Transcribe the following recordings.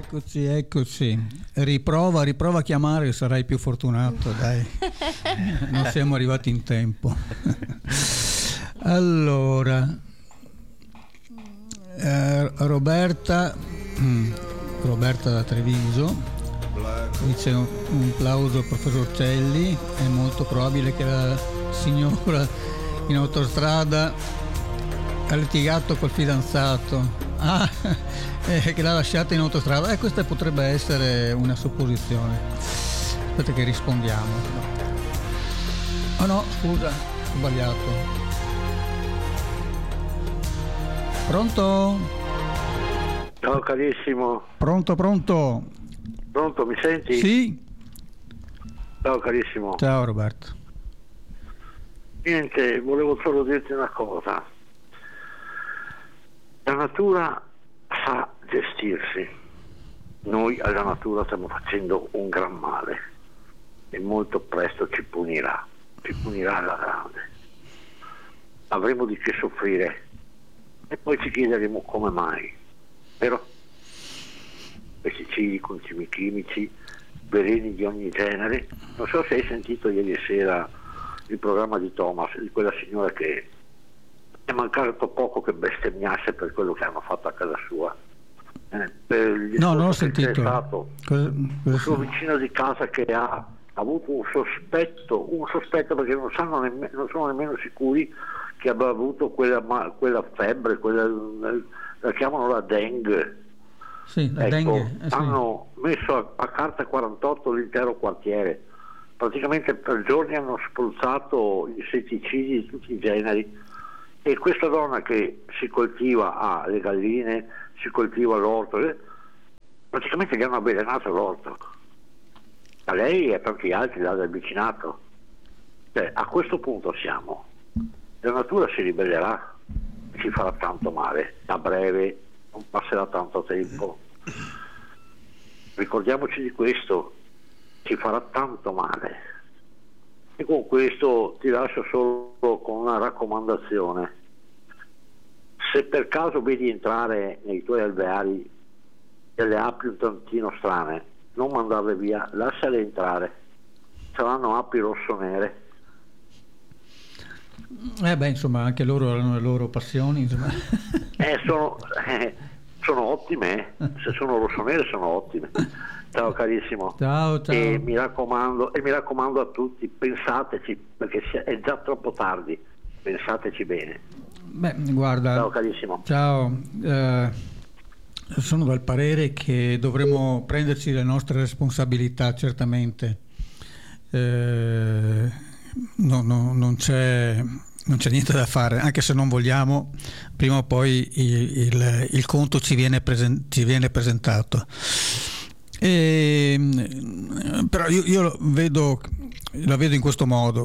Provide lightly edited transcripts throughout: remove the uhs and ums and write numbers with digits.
Eccoci, eccoci. Riprova a chiamare, sarai più fortunato, dai. Non siamo arrivati in tempo. Allora, Roberta da Treviso dice un plauso al professor Celli. È molto probabile che la signora in autostrada ha litigato col fidanzato. Che l'ha lasciata in autostrada. Questa potrebbe essere una supposizione. Aspetta che rispondiamo. Oh no, scusa, ho sbagliato. Pronto? Ciao carissimo. Pronto? Pronto, mi senti? Sì. Ciao carissimo. Ciao Roberto. Niente, volevo solo dirti una cosa. La natura sa gestirsi. Noi alla natura stiamo facendo un gran male e molto presto ci punirà alla grande. Avremo di che soffrire e poi ci chiederemo come mai, vero? Pesticidi, consumi chimici, veleni di ogni genere. Non so se hai sentito ieri sera il programma di Thomas, di quella signora che è mancato poco che bestemmiasse per quello che hanno fatto a casa sua. No, non ho sentito. Un suo vicino di casa che ha avuto un sospetto perché non sono nemmeno sicuri che abbia avuto quella febbre, la chiamano la dengue. Sì, la dengue. Sì. Hanno messo a carta 48 l'intero quartiere. Praticamente per giorni hanno spruzzato insetticidi di tutti i generi. E questa donna che si coltiva le galline, si coltiva l'orto, praticamente gli hanno avvelenato l'orto. A lei e a tanti altri là del vicinato. A questo punto siamo. La natura si ribellerà, ci farà tanto male, a breve, non passerà tanto tempo. Ricordiamoci di questo, ci farà tanto male. E con questo ti lascio solo con una raccomandazione. Se per caso vedi entrare nei tuoi alveari delle api un tantino strane, non mandarle via, lasciale entrare. Saranno api rosso-nere. Insomma, anche loro hanno le loro passioni, insomma. Sono ottime, se sono rosso-nere sono ottime. Ciao carissimo. Ciao. E mi raccomando a tutti, pensateci, perché è già troppo tardi, pensateci bene. Guarda. Ciao carissimo. Ciao. Sono del parere che dovremmo prenderci le nostre responsabilità, certamente. Non c'è niente da fare, anche se non vogliamo, prima o poi il conto ci viene presentato. Però io la vedo in questo modo.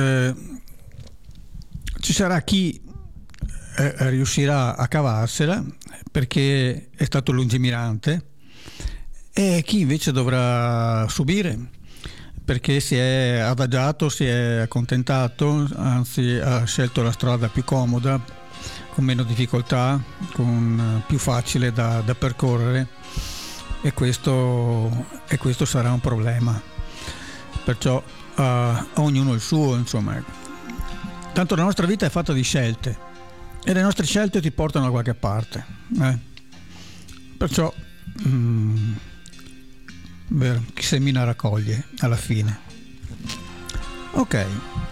Ci sarà chi riuscirà a cavarsela perché è stato lungimirante e chi invece dovrà subire perché si è adagiato, si è accontentato, anzi ha scelto la strada più comoda, con meno difficoltà, con più facile da percorrere, e questo sarà un problema. Perciò ognuno il suo, insomma. Tanto la nostra vita è fatta di scelte e le nostre scelte ti portano da qualche parte. Perciò vero, chi semina raccoglie alla fine. Ok.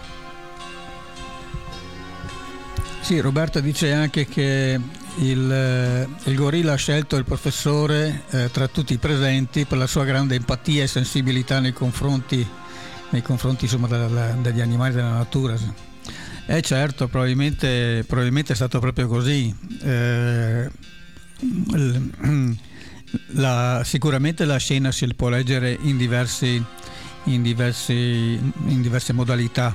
Sì, Roberta dice anche che il gorilla ha scelto il professore tra tutti i presenti per la sua grande empatia e sensibilità nei confronti insomma degli animali della natura. Certo, probabilmente è stato proprio così. Sicuramente la scena si può leggere in diverse modalità.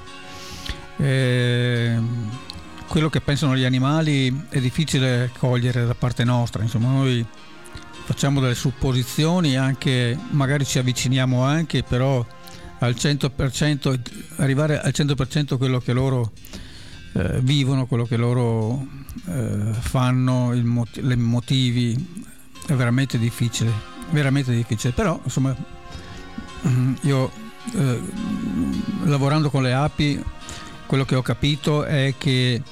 Quello che pensano gli animali è difficile cogliere da parte nostra, insomma noi facciamo delle supposizioni, anche magari ci avviciniamo anche, però al 100%, arrivare al 100% quello che loro vivono, quello che loro fanno, i motivi, è veramente difficile. veramente difficile. Però insomma io lavorando con le api, quello che ho capito è che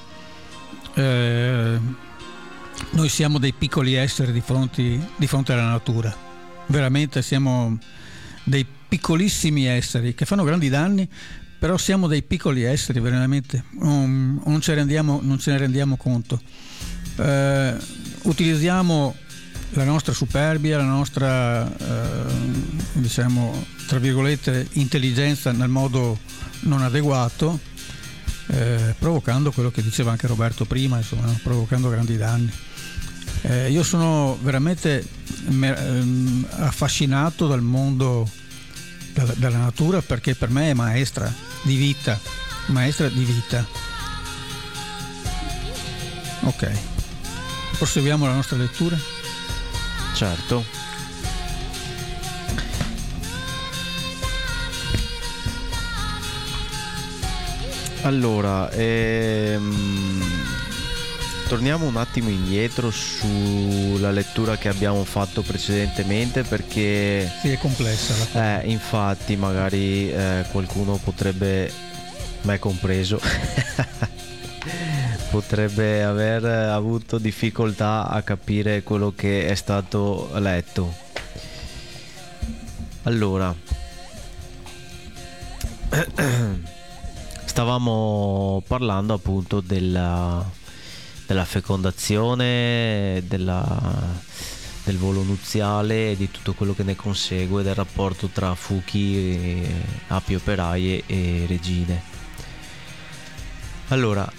noi siamo dei piccoli esseri di fronte alla natura, veramente siamo dei piccolissimi esseri che fanno grandi danni, però siamo dei piccoli esseri, veramente non ce ne rendiamo conto. Utilizziamo la nostra superbia, la nostra diciamo tra virgolette intelligenza nel modo non adeguato, provocando quello che diceva anche Roberto prima, insomma, provocando grandi danni. Io sono veramente affascinato dal mondo della natura, perché per me è maestra di vita. Ok, proseguiamo la nostra lettura. Certo. Allora, torniamo un attimo indietro sulla lettura che abbiamo fatto precedentemente, perché sì, è complessa infatti magari qualcuno potrebbe, me compreso potrebbe aver avuto difficoltà a capire quello che è stato letto. Allora, stavamo parlando appunto della fecondazione, del volo nuziale e di tutto quello che ne consegue, del rapporto tra fuchi, api operaie e regine. Allora,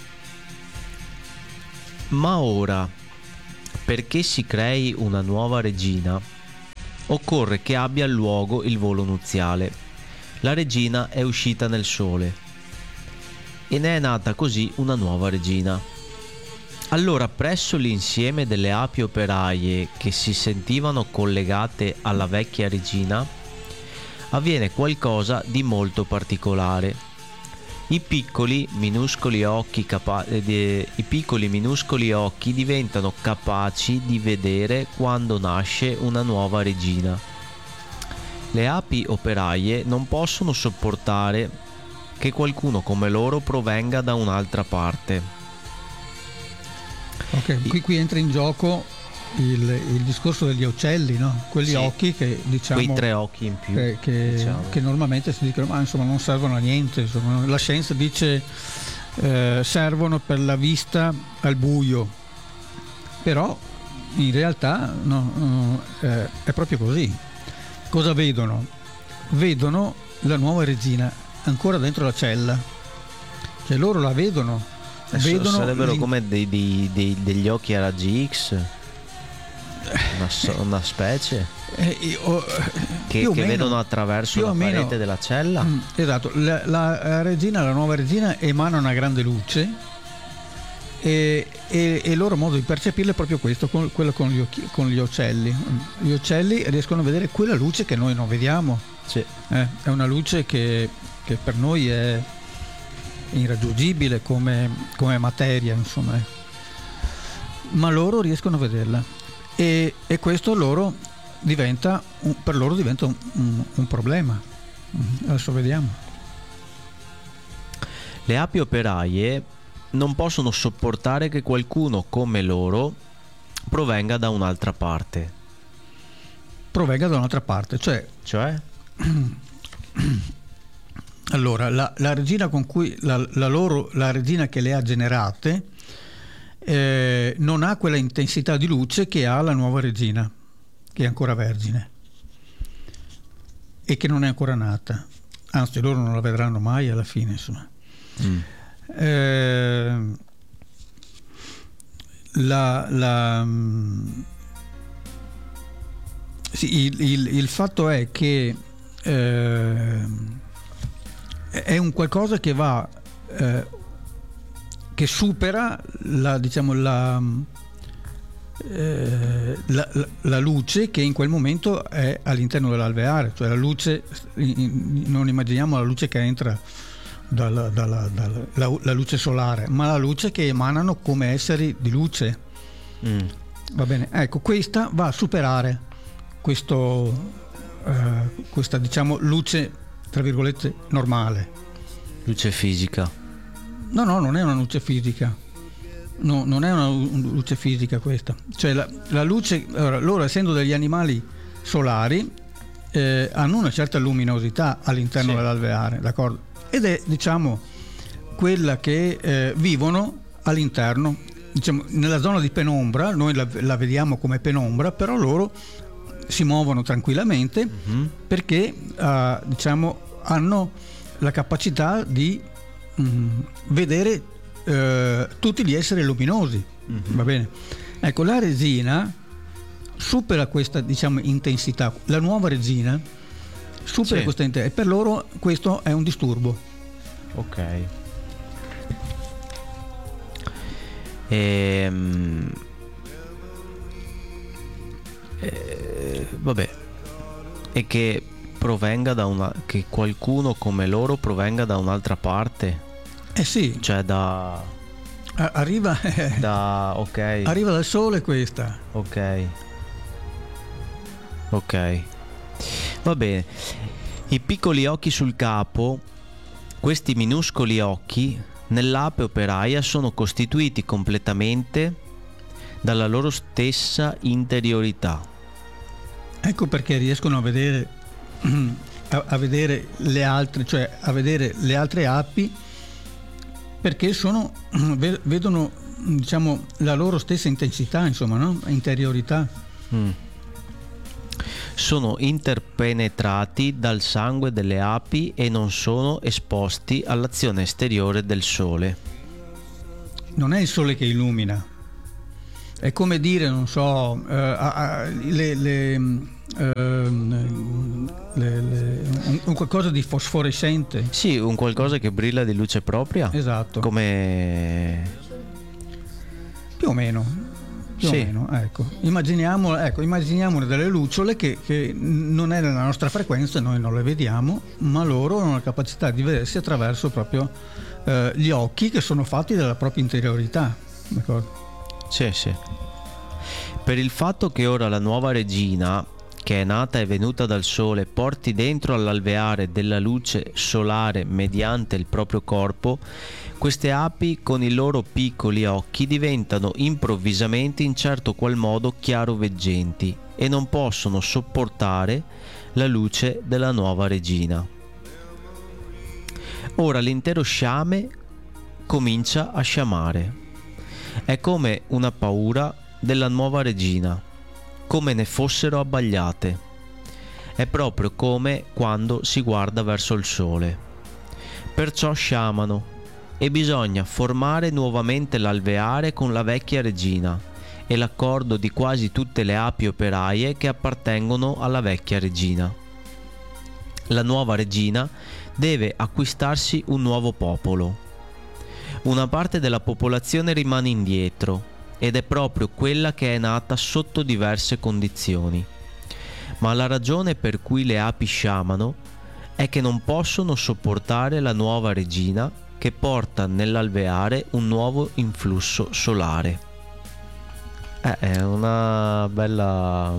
ma ora, perché si crei una nuova regina, occorre che abbia luogo il volo nuziale. La regina è uscita nel sole e ne è nata così una nuova regina. Allora, presso l'insieme delle api operaie che si sentivano collegate alla vecchia regina, avviene qualcosa di molto particolare. I piccoli minuscoli occhi diventano capaci di vedere quando nasce una nuova regina. Le api operaie non possono sopportare che qualcuno come loro provenga da un'altra parte. Ok, qui entra in gioco il discorso degli uccelli, no? Quegli sì, occhi che diciamo, quei 3 occhi in più che normalmente si dicono ma insomma non servono a niente, insomma, la scienza dice servono per la vista al buio, però in realtà è proprio così. Cosa vedono? Vedono la nuova regina ancora dentro la cella, cioè loro la vedono sarebbero come degli occhi a raggi X, una specie che vedono attraverso la parete della cella. Esatto, la nuova regina emana una grande luce e il loro modo di percepirla è proprio questo, quello con gli uccelli. Gli uccelli riescono a vedere quella luce che noi non vediamo. Sì. È una luce che per noi è irraggiungibile come materia, insomma, ma loro riescono a vederla e questo per loro diventa un problema. Adesso vediamo. Le api operaie non possono sopportare che qualcuno come loro provenga da un'altra parte. Cioè? Allora, la regina con cui la regina che le ha generate non ha quella intensità di luce che ha la nuova regina, che è ancora vergine e che non è ancora nata, anzi loro non la vedranno mai alla fine, insomma. Sì, il fatto è che è un qualcosa che va che supera la luce che in quel momento è all'interno dell'alveare, cioè la luce, non immaginiamo la luce che entra la luce solare, ma la luce che emanano come esseri di luce. Va bene, ecco, questa va a superare questa diciamo luce tra virgolette normale. Luce fisica. No, non è una luce fisica. No, non è una luce fisica questa. Cioè la luce, loro essendo degli animali solari hanno una certa luminosità all'interno dell'alveare, d'accordo? Ed è diciamo quella che vivono all'interno, diciamo, nella zona di penombra. Noi la vediamo come penombra, però loro si muovono tranquillamente perché diciamo hanno la capacità di vedere tutti gli esseri luminosi, va bene? Ecco, la resina supera questa diciamo intensità, la nuova resina supera questa intensità, e per loro questo è un disturbo. Ok. Vabbè, e che provenga che qualcuno come loro provenga da un'altra parte. Sì. Cioè arriva ok. Arriva dal sole questa. Ok. Va bene. I piccoli occhi sul capo, questi minuscoli occhi nell'ape operaia sono costituiti completamente dalla loro stessa interiorità. Ecco perché riescono a vedere le altre, cioè a vedere le altre api, perché vedono diciamo la loro stessa intensità, insomma, no? Interiorità. Sono interpenetrati dal sangue delle api e non sono esposti all'azione esteriore del sole. Non è il sole che illumina, è come dire, non so, un qualcosa di fosforescente. Sì, un qualcosa che brilla di luce propria. Esatto. Come più o meno. Ecco. Immaginiamo delle lucciole che non è nella nostra frequenza, noi non le vediamo, ma loro hanno la capacità di vedersi attraverso proprio gli occhi, che sono fatti della propria interiorità. D'accordo? Sì. Per il fatto che ora la nuova regina, che è nata e venuta dal sole, porti dentro all'alveare della luce solare mediante il proprio corpo, queste api con i loro piccoli occhi diventano improvvisamente in certo qual modo chiaroveggenti e non possono sopportare la luce della nuova regina. Ora l'intero sciame comincia a sciamare. È come una paura della nuova regina, come ne fossero abbagliate. È proprio come quando si guarda verso il sole. Perciò sciamano e bisogna formare nuovamente l'alveare con la vecchia regina e l'accordo di quasi tutte le api operaie che appartengono alla vecchia regina. La nuova regina deve acquistarsi un nuovo popolo. Una parte della popolazione rimane indietro ed è proprio quella che è nata sotto diverse condizioni. Ma la ragione per cui le api sciamano è che non possono sopportare la nuova regina che porta nell'alveare un nuovo influsso solare. È una bella,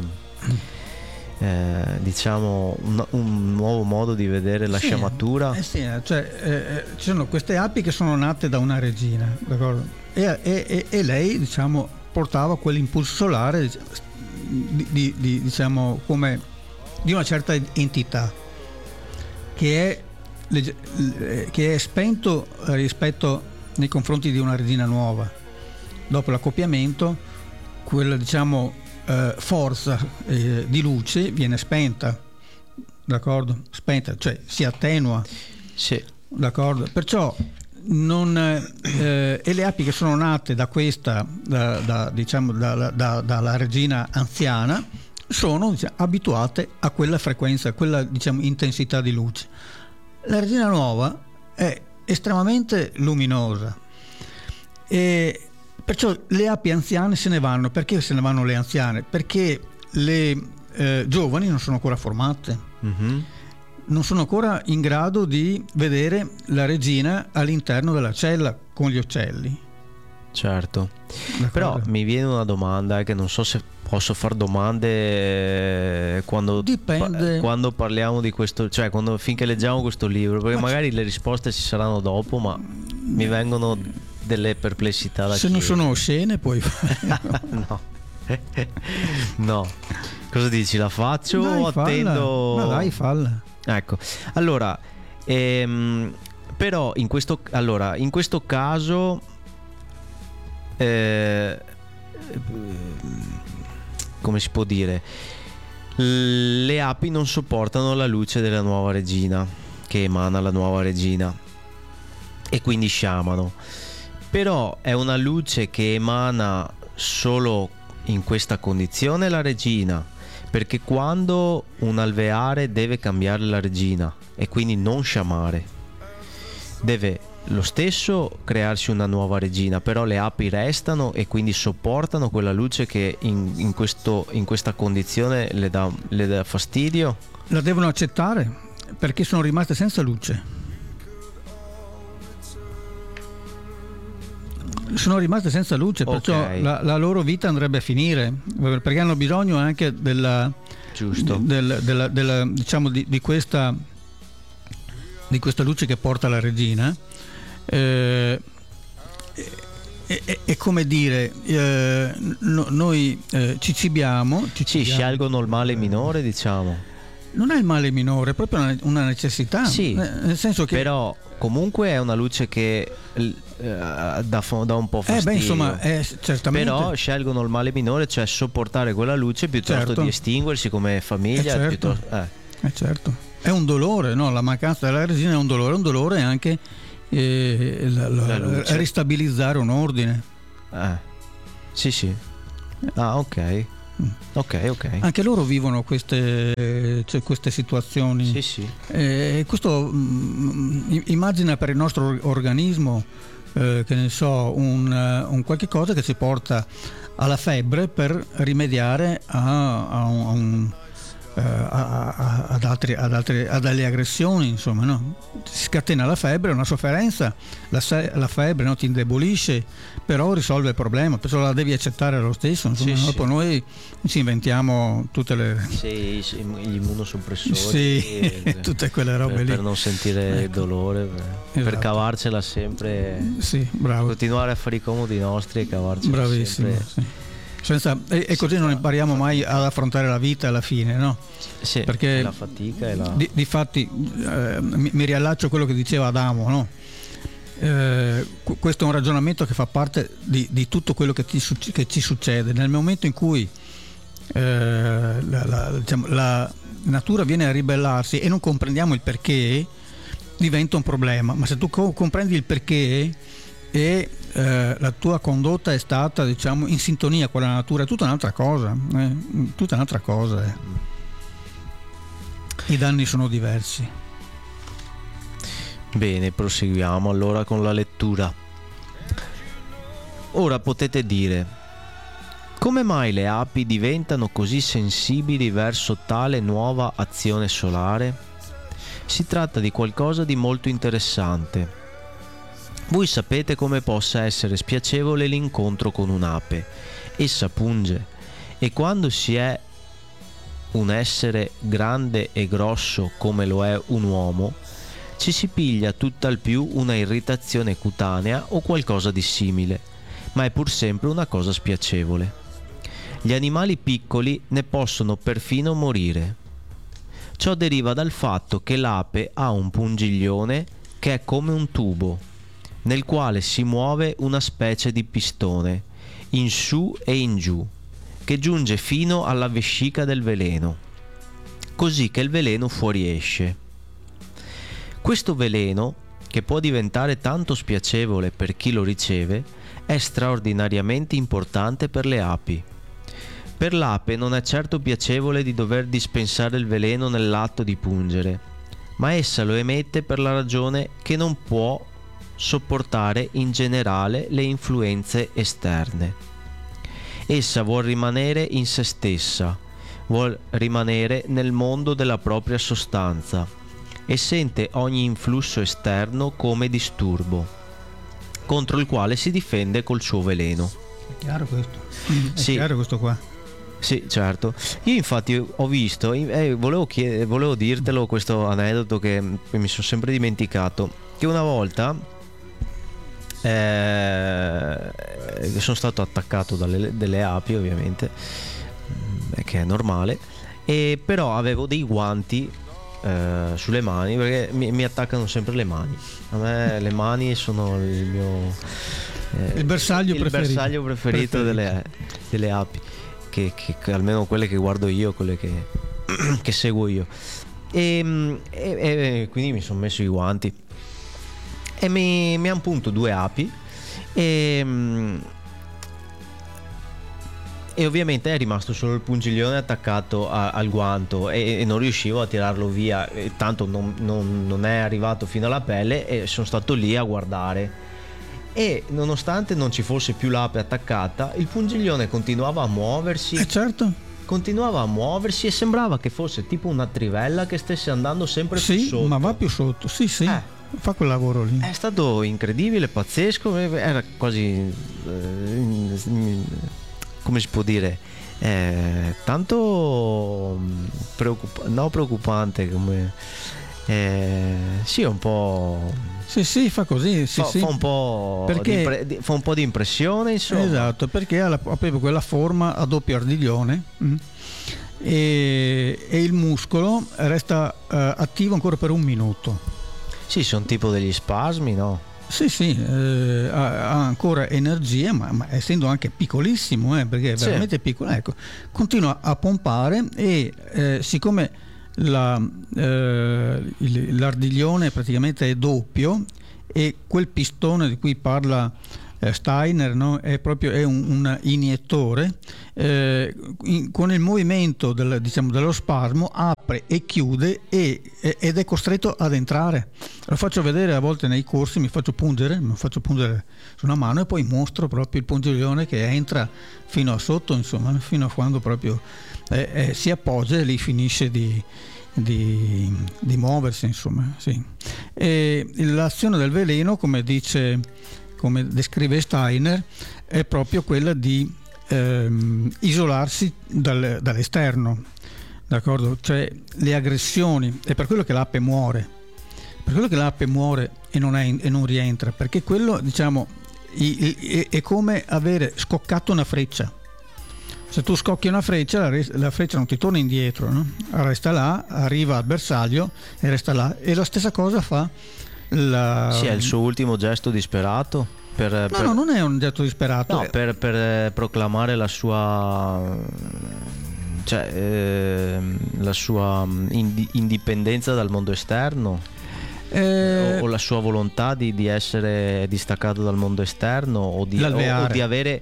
diciamo, un nuovo modo di vedere la sciamatura. Ci sono queste api che sono nate da una regina, d'accordo? E lei, diciamo, portava quell'impulso solare diciamo come di una certa entità che è spento rispetto nei confronti di una regina nuova. Dopo l'accoppiamento, quella diciamo forza di luce viene spenta, d'accordo? Spenta, cioè si attenua. Sì. D'accordo? Perciò e le api che sono nate da questa dalla regina anziana sono abituate a quella frequenza, a quella diciamo intensità di luce. La regina nuova è estremamente luminosa e perciò le api anziane se ne vanno. Perché se ne vanno le anziane? Perché le giovani non sono ancora formate, non sono ancora in grado di vedere la regina all'interno della cella con gli uccelli, Certo. D'accordo? Però mi viene una domanda, che non so se posso fare domande quando, Dipende. quando parliamo di questo, cioè finché leggiamo questo libro, perché magari le risposte ci saranno dopo, ma mi vengono delle perplessità da Se non chiedere. sono oscene poi No. No. Cosa dici? La faccio o falla. attendo? Ma dai, falla. Ecco, allora, però in questo caso, come si può dire, le api non sopportano la luce della nuova regina, che emana la nuova regina, e quindi sciamano. Però è una luce che emana solo in questa condizione la regina, perché quando un alveare deve cambiare la regina e quindi non sciamare, deve lo stesso crearsi una nuova regina, però le api restano e quindi sopportano quella luce che in questa condizione le dà fastidio. La devono accettare perché sono rimaste senza luce. Sono rimaste senza luce, perciò Ok. la loro vita andrebbe a finire, perché hanno bisogno anche Giusto. diciamo di questa luce che porta la regina. È come dire, noi ci cibiamo, Scelgono il male minore, diciamo. non è il male minore, è proprio una necessità. Sì, Nel senso che però comunque è una luce che dà un po' fastidio. insomma, certamente. Però scelgono il male minore, cioè sopportare quella luce piuttosto Certo. di estinguersi come famiglia. Certo. Certo. È un dolore, no? La mancanza della regina è un dolore, anche La luce. ristabilizzare un ordine. Sì. Ah, ok. Anche loro vivono queste situazioni. Sì. Questo immagina per il nostro organismo, che ne so, un qualche cosa che ci porta alla febbre per rimediare ad alle aggressioni, insomma, no? Si scatena la febbre, una sofferenza, la febbre, no, ti indebolisce, però risolve il problema, perciò la devi accettare lo stesso, insomma, Sì, dopo noi ci inventiamo tutte le Sì, gli immunosoppressori. sì, tutte quelle robe per lì, non sentire Ecco. dolore, per Esatto. cavarcela sempre. Sì, bravo, Continuare a fare i comodi nostri e cavarcela bravissimo, sempre. sì. E così non impariamo mai ad affrontare la vita alla fine, no? Sì, Perché la fatica e la... Difatti mi riallaccio a quello che diceva Adamo, no? Questo è un ragionamento che fa parte di tutto quello che ci succede nel momento in cui la natura viene a ribellarsi e non comprendiamo il perché, diventa un problema. Ma se tu comprendi il perché e la tua condotta è stata, diciamo, in sintonia con la natura, è tutta un'altra cosa, I danni sono diversi. Bene, proseguiamo allora con la lettura. Ora potete dire: come mai le api diventano così sensibili verso tale nuova azione solare? Si tratta di qualcosa di molto interessante. Voi sapete come possa essere spiacevole l'incontro con un'ape. Essa punge, e quando si è un essere grande e grosso come lo è un uomo, ci si piglia tutt'al più una irritazione cutanea o qualcosa di simile, ma è pur sempre una cosa spiacevole. Gli animali piccoli ne possono perfino morire. Ciò deriva dal fatto che l'ape ha un pungiglione che è come un tubo, nel quale si muove una specie di pistone, in su e in giù, che giunge fino alla vescica del veleno, così che il veleno fuoriesce. Questo veleno, che può diventare tanto spiacevole per chi lo riceve, è straordinariamente importante per le api. Per l'ape non è certo piacevole di dover dispensare il veleno nell'atto di pungere, ma essa lo emette per la ragione che non può sopportare in generale le influenze esterne. Essa vuol rimanere in se stessa, vuol rimanere nel mondo della propria sostanza e sente ogni influsso esterno come disturbo. contro il quale si difende col suo veleno. È chiaro questo? È Sì. chiaro questo qua? Sì, certo. Io infatti ho visto, volevo dirtelo questo aneddoto che mi sono sempre dimenticato, che una volta sono stato attaccato delle api, ovviamente, che è normale, e però avevo dei guanti sulle mani, perché mi attaccano sempre le mani. A me le mani sono il mio il bersaglio preferito delle api, che almeno quelle che guardo io, quelle che seguo io, e quindi mi sono messo i guanti e mi hanno punto 2 api e ovviamente è rimasto solo il pungiglione attaccato al guanto e non riuscivo a tirarlo via, e tanto non è arrivato fino alla pelle, e sono stato lì a guardare, e nonostante non ci fosse più l'ape attaccata, il pungiglione continuava a muoversi. Certo. Continuava a muoversi e sembrava che fosse tipo una trivella che stesse andando sempre più sotto. Sì, ma va più sotto, sì. Fa quel lavoro lì. È stato incredibile, pazzesco, era quasi come si può dire, tanto preoccupante, come sì, un po'. Sì, fa così, fa un po' perché fa un po' di impressione, insomma. Esatto, perché ha proprio quella forma a doppio ardiglione, e il muscolo resta attivo ancora per 1 minuto. Sì, sono tipo degli spasmi, no? Sì, ha ancora energia, ma essendo anche piccolissimo, perché è veramente piccolo, ecco, continua a pompare, e siccome l'ardiglione praticamente è doppio, e quel pistone di cui parla Steiner, no? È un iniettore, con il movimento dello spasmo apre e chiude ed è costretto ad entrare. Lo faccio vedere a volte nei corsi, mi faccio pungere su una mano e poi mostro proprio il pungiglione che entra fino a sotto, insomma, fino a quando proprio si appoggia e lì finisce di muoversi, insomma, sì. E l'azione del veleno, come descrive Steiner, è proprio quella di isolarsi dall'esterno, d'accordo? Cioè le aggressioni, è per quello che l'ape muore, e non rientra, perché quello, diciamo, è come avere scoccato una freccia. Se tu scocchi una freccia, la freccia non ti torna indietro, no? Resta là, arriva al bersaglio e resta là. E la stessa cosa fa Sì, è il suo ultimo gesto disperato. No, non è un gesto disperato. No, per proclamare la sua, la sua indipendenza dal mondo esterno. O la sua volontà di essere distaccato dal mondo esterno, o di avere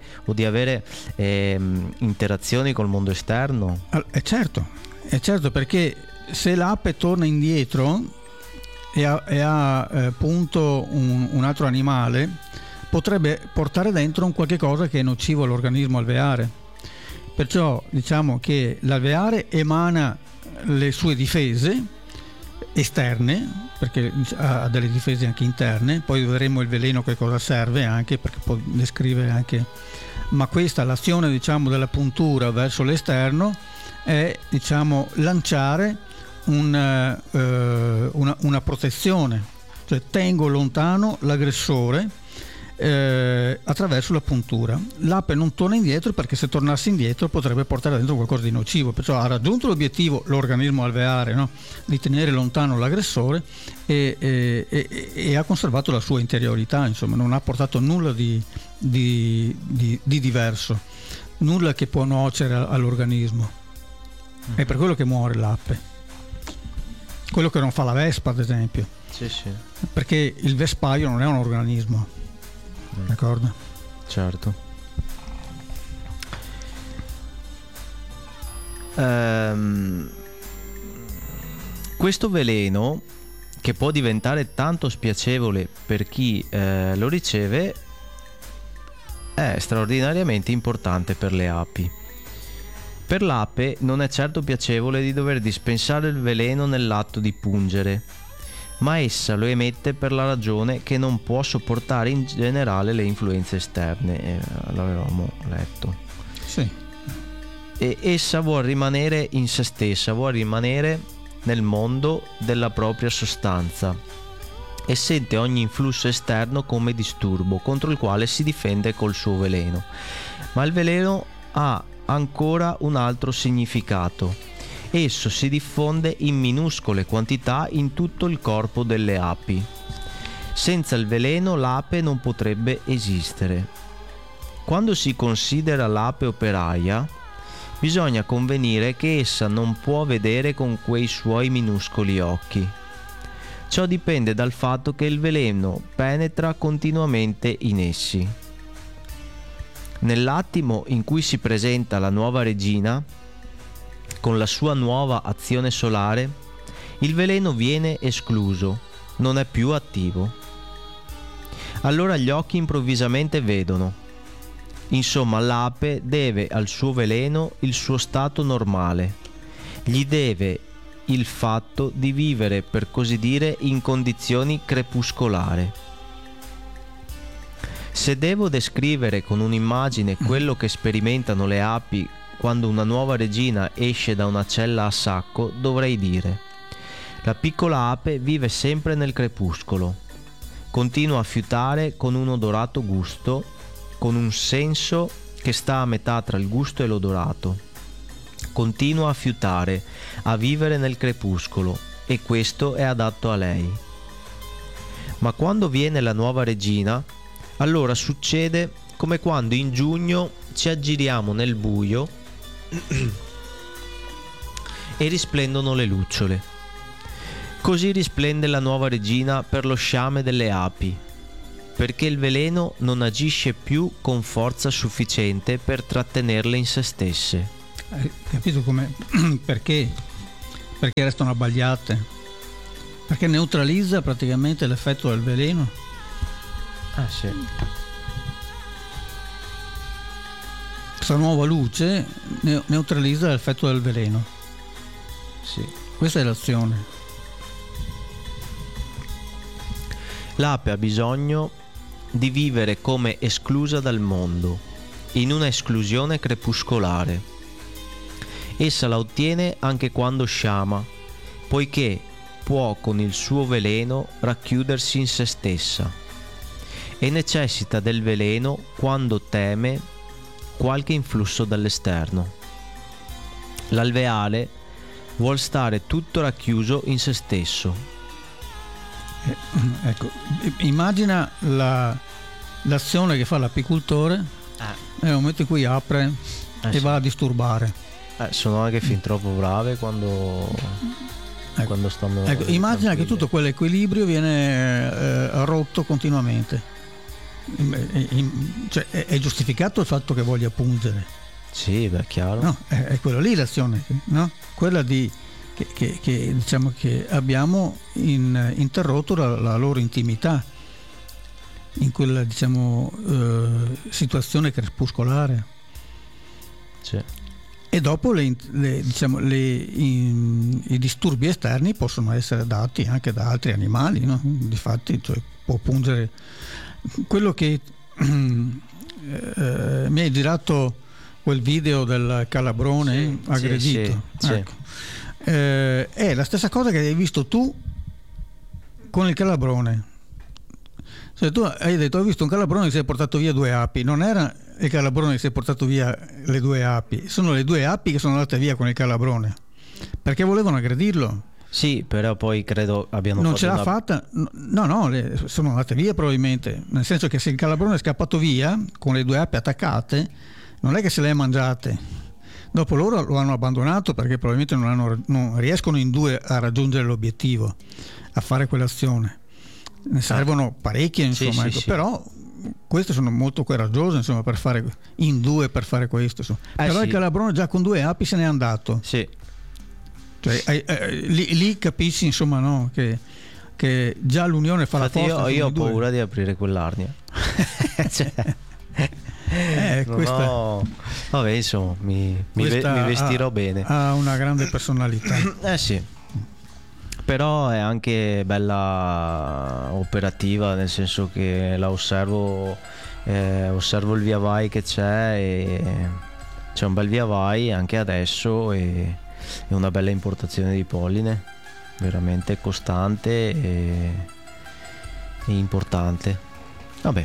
interazioni col mondo esterno. È certo, perché se l'ape torna indietro e ha punto un altro animale, potrebbe portare dentro un qualche cosa che è nocivo all'organismo alveare. Perciò diciamo che l'alveare emana le sue difese esterne, perché ha delle difese anche interne, poi vedremo il veleno che cosa serve, anche perché può descrivere anche, ma questa, l'azione, diciamo, della puntura verso l'esterno è, diciamo, lanciare una protezione, cioè tengo lontano l'aggressore attraverso la puntura. L'ape non torna indietro, perché se tornasse indietro potrebbe portare dentro qualcosa di nocivo, perciò ha raggiunto l'obiettivo, l'organismo alveare, no? Di tenere lontano l'aggressore, e ha conservato la sua interiorità, insomma, non ha portato nulla di diverso, nulla che può nuocere all'organismo. È per quello che muore l'ape, quello che non fa la vespa, ad esempio. Sì. Perché il vespaio non è un organismo. D'accordo? Certo. Questo veleno, che può diventare tanto spiacevole per chi lo riceve, è straordinariamente importante per le api. Per l'ape non è certo piacevole di dover dispensare il veleno nell'atto di pungere, ma essa lo emette per la ragione che non può sopportare in generale le influenze esterne. L'avevamo letto. Sì. E essa vuole rimanere in se stessa, vuole rimanere nel mondo della propria sostanza e sente ogni influsso esterno come disturbo contro il quale si difende col suo veleno. Ma il veleno ha ancora un altro significato. Esso si diffonde in minuscole quantità in tutto il corpo delle api. Senza il veleno l'ape non potrebbe esistere. Quando si considera l'ape operaia, bisogna convenire che essa non può vedere con quei suoi minuscoli occhi. Ciò dipende dal fatto che il veleno penetra continuamente in essi. Nell'attimo in cui si presenta la nuova regina, con la sua nuova azione solare, il veleno viene escluso, non è più attivo. Allora gli occhi improvvisamente vedono. Insomma, l'ape deve al suo veleno il suo stato normale, gli deve il fatto di vivere, per così dire, in condizioni crepuscolari. Se devo descrivere con un'immagine quello che sperimentano le api quando una nuova regina esce da una cella a sacco, dovrei dire: la piccola ape vive sempre nel crepuscolo, continua a fiutare con un odorato gusto, con un senso che sta a metà tra il gusto e l'odorato. Continua a fiutare, a vivere nel crepuscolo, e questo è adatto a lei. Ma quando viene la nuova regina, allora succede come quando in giugno ci aggiriamo nel buio e risplendono le lucciole. Così risplende la nuova regina per lo sciame delle api, perché il veleno non agisce più con forza sufficiente per trattenerle in se stesse. Capito come? Perché restano abbagliate? Perché neutralizza praticamente l'effetto del veleno. Sì. Questa nuova luce neutralizza l'effetto del veleno. Sì. Questa è l'azione. L'ape ha bisogno di vivere come esclusa dal mondo, in una esclusione crepuscolare. Essa la ottiene anche quando sciama, poiché può con il suo veleno racchiudersi in se stessa, e necessita del veleno quando teme qualche influsso dall'esterno. L'alveare vuol stare tutto racchiuso in se stesso. Ecco, immagina l'azione che fa l'apicoltore nel momento in cui apre e va a disturbare. Sono anche fin troppo brave quando stanno. Ecco, immagina che tutto quell'equilibrio viene rotto continuamente. Cioè, è giustificato il fatto che voglia pungere? Sì, beh, chiaro. No, è quella lì l'azione, no? Quella di che diciamo che abbiamo interrotto la loro intimità in quella, diciamo, situazione crepuscolare. Sì. E dopo i disturbi esterni possono essere dati anche da altri animali, no? Difatti, cioè, può pungere. Quello che mi hai girato quel video del calabrone aggredito, sì. Ecco. È la stessa cosa che hai visto tu con il calabrone. Cioè, tu hai detto: hai visto un calabrone che si è portato via 2 api. Non era il calabrone che si è portato via le 2 api, sono le 2 api che sono andate via con il calabrone perché volevano aggredirlo. Sì, però poi credo abbiano non fatto ce l'ha fatta. No, sono andate via probabilmente, nel senso che se il calabrone è scappato via con le 2 api attaccate, non è che se le ha mangiate. Dopo loro lo hanno abbandonato perché probabilmente non riescono in 2 a raggiungere l'obiettivo, a fare quell'azione. Ne servono parecchie, insomma, ecco. Però queste sono molto coraggiose, insomma, per fare in 2 per fare questo. Però il calabrone già con 2 api se n'è andato. Sì. Cioè, lì capisci, insomma, no? Che già l'unione fa infatti la forza. Io ho paura di aprire quell'arnia. Cioè, questa, vabbè, insomma, mi vestirò bene. Ha una grande personalità. Sì. però è anche bella operativa, nel senso che la osservo il via vai che c'è, e c'è un bel via vai anche adesso, e una bella importazione di polline veramente costante e importante. Vabbè,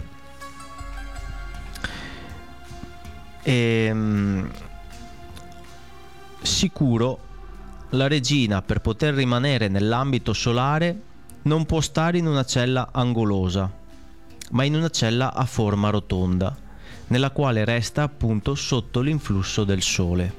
sicuro la regina, per poter rimanere nell'ambito solare, non può stare in una cella angolosa, ma in una cella a forma rotonda, nella quale resta appunto sotto l'influsso del sole.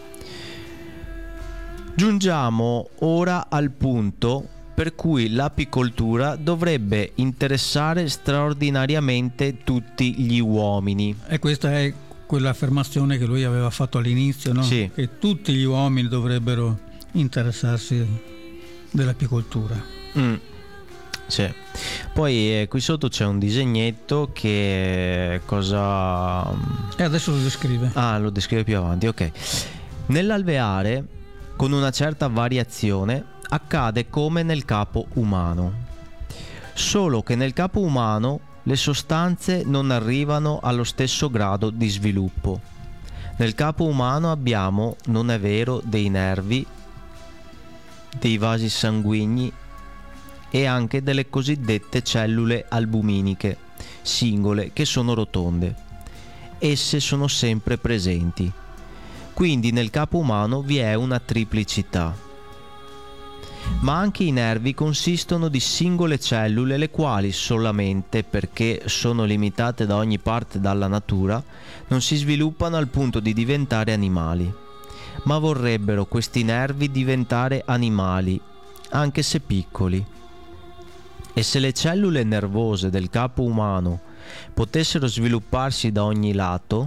Giungiamo ora al punto per cui l'apicoltura dovrebbe interessare straordinariamente tutti gli uomini. E questa è quell'affermazione che lui aveva fatto all'inizio, no? Sì. Che tutti gli uomini dovrebbero interessarsi dell'apicoltura. Sì. Poi qui sotto c'è un disegnetto che cosa... E adesso lo descrive. Lo descrive più avanti, ok. Nell'alveare, con una certa variazione, accade come nel capo umano, solo che nel capo umano le sostanze non arrivano allo stesso grado di sviluppo. Nel capo umano abbiamo, non è vero, dei nervi, dei vasi sanguigni e anche delle cosiddette cellule albuminiche singole, che sono rotonde. Esse sono sempre presenti. Quindi nel capo umano vi è una triplicità. Ma anche i nervi consistono di singole cellule, le quali, solamente perché sono limitate da ogni parte dalla natura, non si sviluppano al punto di diventare animali. Ma vorrebbero questi nervi diventare animali, anche se piccoli. E se le cellule nervose del capo umano potessero svilupparsi da ogni lato,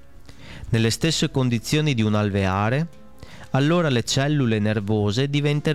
nelle stesse condizioni di un alveare, allora le cellule nervose diventerebbero